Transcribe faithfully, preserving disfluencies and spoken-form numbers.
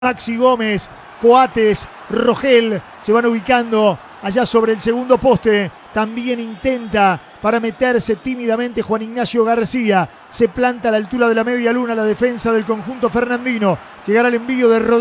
Maxi Gómez, Coates, Rogel se van ubicando allá sobre el segundo poste. También intenta para meterse tímidamente Juan Ignacio García. Se planta a la altura de la media luna la defensa del conjunto fernandino. Llegará el envío de Rodríguez.